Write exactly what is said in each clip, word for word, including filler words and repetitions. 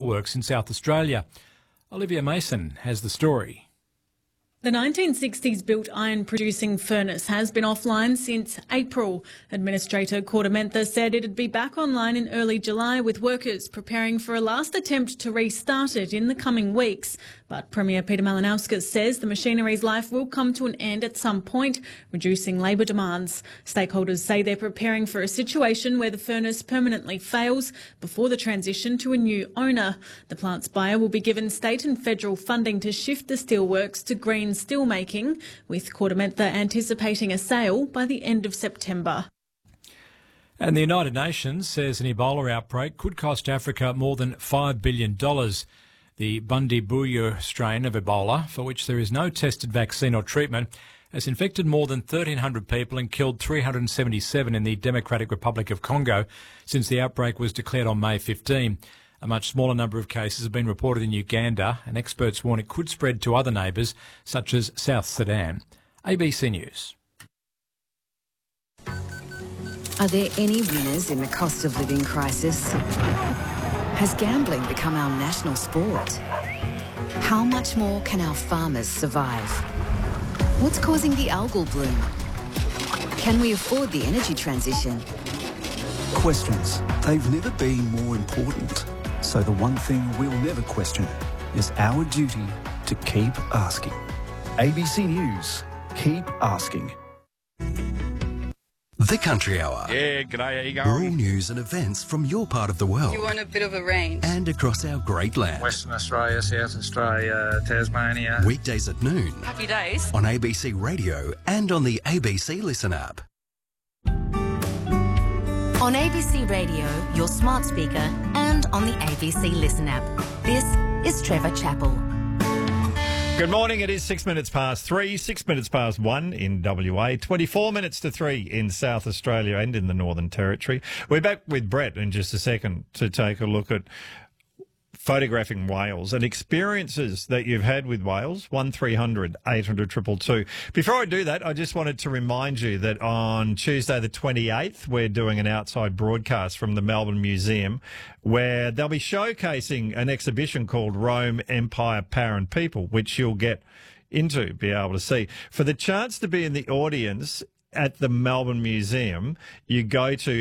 steelworks in South Australia. Olivia Mason has the story. The nineteen sixties built iron producing furnace has been offline since April. Administrator Kordamentha said it'd be back online in early July, with workers preparing for a last attempt to restart it in the coming weeks. But Premier Peter Malinauskas says the machinery's life will come to an end at some point, reducing labour demands. Stakeholders say they're preparing for a situation where the furnace permanently fails before the transition to a new owner. The plant's buyer will be given state and federal funding to shift the steelworks to green steelmaking, with Kordamentha anticipating a sale by the end of September. And the United Nations says an Ebola outbreak could cost Africa more than five billion dollars. The Bundibugyo strain of Ebola, for which there is no tested vaccine or treatment, has infected more than thirteen hundred people and killed three hundred seventy-seven in the Democratic Republic of Congo since the outbreak was declared on May fifteenth. A much smaller number of cases have been reported in Uganda, and experts warn it could spread to other neighbours, such as South Sudan. A B C News. Are there any winners in the cost of living crisis? Has gambling become our national sport? How much more can our farmers survive? What's causing the algal bloom? Can we afford the energy transition? Questions. They've never been more important. So the one thing we'll never question is our duty to keep asking. A B C News. Keep asking. The Country Hour. Yeah, g'day, how you Rural going? news and events from your part of the world. You want a bit of a range. And across our great land. Western Australia, South Australia, Tasmania. Weekdays at noon. Happy days. On A B C Radio and on the A B C Listen app. On A B C Radio, your smart speaker, and on the A B C Listen app. This is Trevor Chappell. Good morning. It is six minutes past three, six minutes past one in W A, twenty-four minutes to three in South Australia and in the Northern Territory. We're back with Brett in just a second to take a look at photographing whales and experiences that you've had with whales. one three hundred eight hundred two two two. Before I do that, I just wanted to remind you that on Tuesday the twenty-eighth, we're doing an outside broadcast from the Melbourne Museum where they'll be showcasing an exhibition called Rome, Empire, Power and People, which you'll get into, be able to see. For the chance to be in the audience at the Melbourne Museum, you go to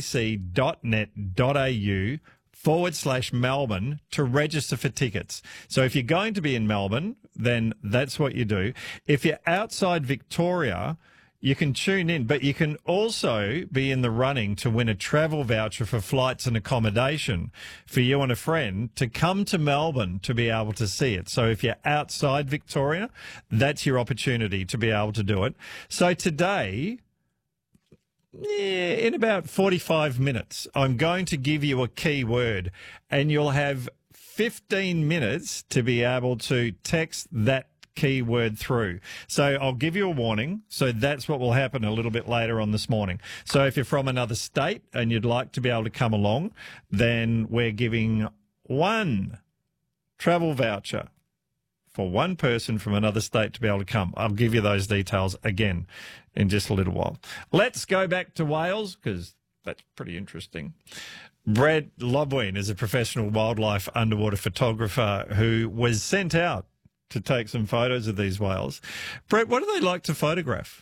abc.net.au forward slash Melbourne to register for tickets. So if you're going to be in Melbourne, then that's what you do. If you're outside Victoria, you can tune in, but you can also be in the running to win a travel voucher for flights and accommodation for you and a friend to come to Melbourne to be able to see it. So if you're outside Victoria, that's your opportunity to be able to do it. So today, yeah, in about forty-five minutes, I'm going to give you a key word and you'll have fifteen minutes to be able to text that keyword through. So I'll give you a warning. So that's what will happen a little bit later on this morning. So if you're from another state and you'd like to be able to come along, then we're giving one travel voucher for one person from another state to be able to come. I'll give you those details again in just a little while. Let's go back to whales because that's pretty interesting. Brett Lobween is a professional wildlife underwater photographer who was sent out to take some photos of these whales. Brett, what do they like to photograph?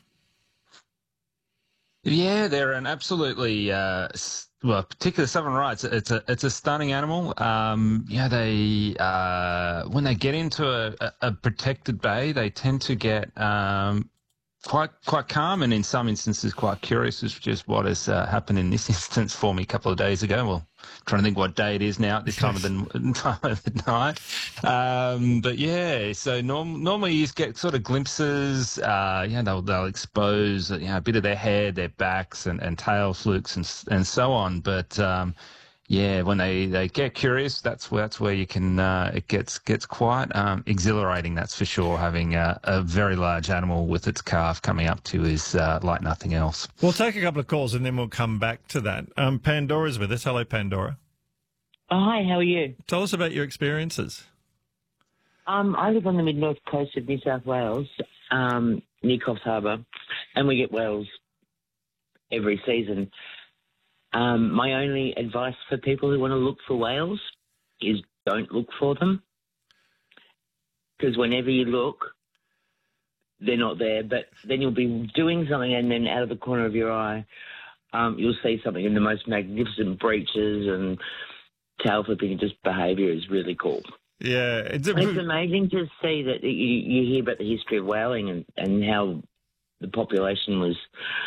Yeah, they're an absolutely, uh, well, particularly southern right. It's a, it's a, it's a stunning animal. Um, yeah, they, uh, when they get into a, a, a protected bay, they tend to get, um, quite, quite calm and in some instances quite curious, as just what has uh, happened in this instance for me a couple of days ago. Well, trying to think what day it is now at this time of the, time of the night. Um, but yeah, so norm, normally you just get sort of glimpses, uh, you know, they'll, they'll expose, you know, a bit of their head, their backs and, and tail flukes and, and so on. But, um, yeah, when they, they get curious, that's where, that's where you can, uh, it gets, gets quite, um, exhilarating. That's for sure. Having a, a very large animal with its calf coming up to is, uh, like nothing else. We'll take a couple of calls and then we'll come back to that. Um, Pandora's with us. Hello, Pandora. Oh, hi, how are you? Tell us about your experiences. Um, I live on the mid-north coast of New South Wales, um, near Coffs Harbour, and we get whales every season. Um, my only advice for people who want to look for whales is don't look for them. Because whenever you look, they're not there. But then you'll be doing something, and then out of the corner of your eye, um, you'll see something in the most magnificent breaches and tail flipping. And just behaviour is really cool. Yeah. It's, a... it's amazing to see that you, you hear about the history of whaling and, and how the population was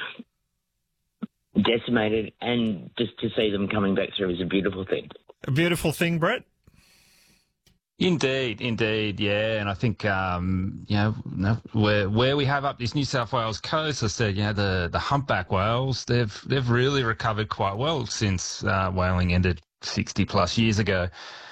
decimated, and just to see them coming back through is a beautiful thing. A beautiful thing, Brett? Indeed, indeed, yeah, and I think um, you know where where we have up this New South Wales coast, I said, you know, the the humpback whales, they've they've really recovered quite well since uh, whaling ended sixty plus years ago.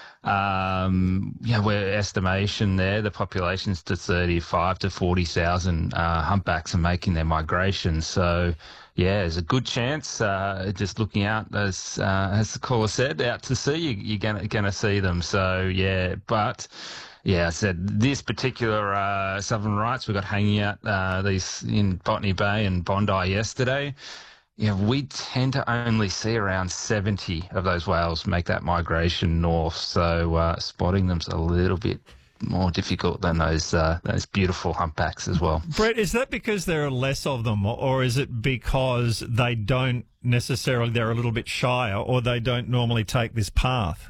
Um, you know, we're estimation there, the population's to thirty-five to forty thousand uh, humpbacks are making their migration. So, yeah, there's a good chance. Uh, just looking out, as uh, as the caller said, out to sea, you, you're gonna gonna see them. So, yeah, but. Yeah, I said this particular uh, Southern Rights we got hanging out uh, these in Botany Bay and Bondi yesterday. Yeah, we tend to only see around seventy of those whales make that migration north, so uh, spotting them's a little bit more difficult than those uh, those beautiful humpbacks as well. Brett, is that because there are less of them, or is it because they don't necessarily, they're a little bit shyer, or they don't normally take this path?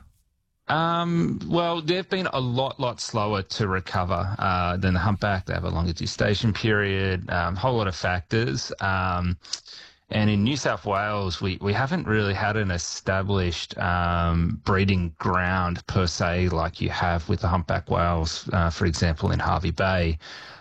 Um, well, they've been a lot, lot slower to recover uh, than the humpback. They have a longer gestation period, a um, whole lot of factors. Um, and in New South Wales, we, we haven't really had an established um, breeding ground per se like you have with the humpback whales, uh, for example, in Hervey Bay.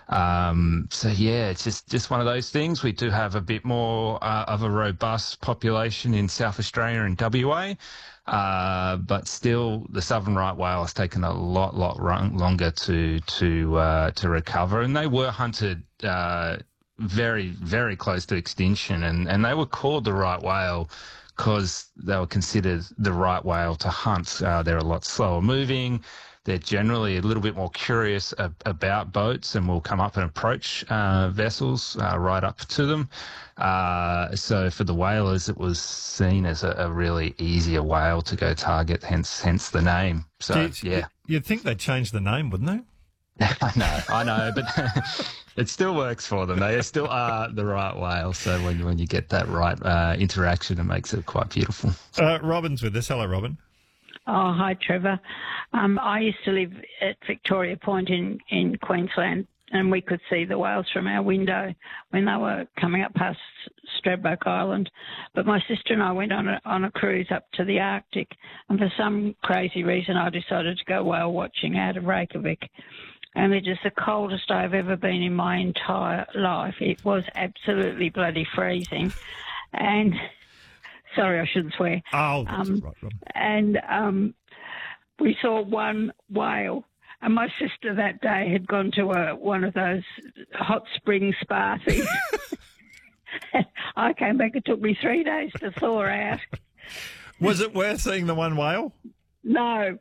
Um, so, yeah, it's just, just one of those things. We do have a bit more uh, of a robust population in South Australia and W A. Uh, but still, the southern right whale has taken a lot, lot run, longer to to uh, to recover, and they were hunted uh, very, very close to extinction, and, and they were called the right whale because they were considered the right whale to hunt. Uh, they're a lot slower moving. They're generally a little bit more curious ab- about boats and will come up and approach uh, vessels uh, right up to them. Uh, so for the whalers, it was seen as a, a really easier whale to go target, hence hence the name. So, you, yeah. You'd think they'd change the name, wouldn't they? I know, I know, but it still works for them. They still are the right whale. So when, when you get that right uh, interaction, it makes it quite beautiful. Uh, Robin's with us. Hello, Robin. Oh, hi, Trevor. Um, I used to live at Victoria Point in, in Queensland, and we could see the whales from our window when they were coming up past Stradbroke Island. But my sister and I went on a, on a cruise up to the Arctic, and for some crazy reason I decided to go whale watching out of Reykjavik. And it is the coldest I've ever been in my entire life. It was absolutely bloody freezing. And... Sorry, I shouldn't swear. Oh, that's um, right, Rob. And um, we saw one whale, and my sister that day had gone to a, one of those hot spring spa things. I came back, it took me three days to thaw out. Was it worth seeing the one whale? No.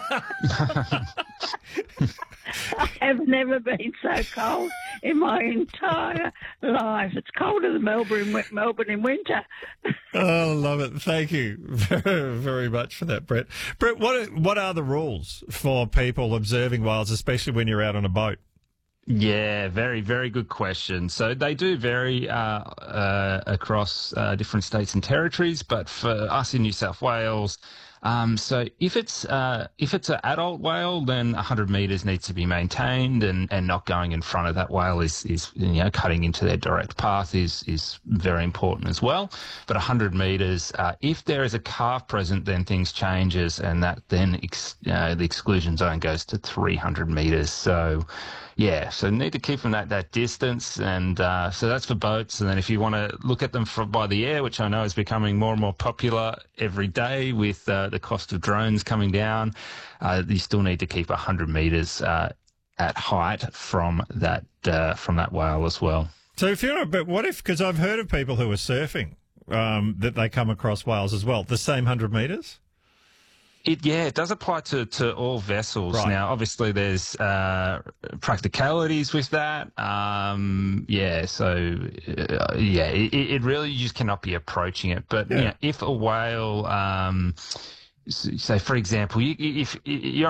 I have never been so cold in my entire life. It's colder than Melbourne, Melbourne in winter. Oh, love it. Thank you very, very much for that, Brett. Brett, what are, what are the rules for people observing whales, especially when you're out on a boat? Yeah, very, very good question. So they do vary uh, uh, across uh, different states and territories, but for us in New South Wales, Um, so if it's uh, if it's an adult whale, then one hundred metres needs to be maintained, and, and not going in front of that whale is, is you know cutting into their direct path is is very important as well. But one hundred metres, uh, if there is a calf present, then things changes, and that then ex, uh, the exclusion zone goes to three hundred metres. So. Yeah, so need to keep them at that distance, and uh, so that's for boats. And then if you want to look at them from by the air, which I know is becoming more and more popular every day with uh, the cost of drones coming down, uh, you still need to keep one hundred metres uh, at height from that uh, from that whale as well. So if you're, but what if? Because I've heard of people who are surfing um, that they come across whales as well. The same one hundred metres. It, yeah, it does apply to, to all vessels. Right. Now, obviously, there's uh, practicalities with that. Um, yeah, so, uh, yeah, it, it really you just cannot be approaching it. But Yeah. you know, if a whale um, say, for example, you, if you're